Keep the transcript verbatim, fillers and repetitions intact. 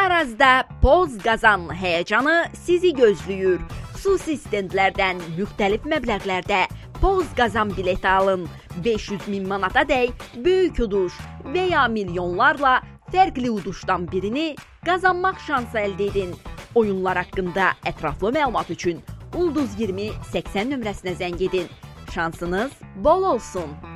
Arazda Poz qazan həyəcanı sizi gözləyir. Xüsusi stendlərdən müxtəlif məbləğlərdə Poz qazan bileti alın. beş yüz min manata dək böyük uduş və ya milyonlarla fərqli uduşdan birini qazanmaq şansı əldə edin. Oyunlar haqqında ətraflı məlumat üçün Ulduz iyirmi səksən nömrəsinə zəng edin. Şansınız bol olsun.